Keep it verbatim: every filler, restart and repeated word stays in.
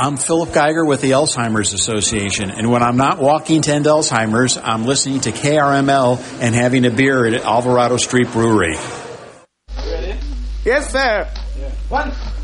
I'm Philip Geiger with the Alzheimer's Association, and when I'm not walking to end Alzheimer's, I'm listening to K R M L and having a beer at Alvarado Street Brewery. Ready? Yes, sir. Yeah. One.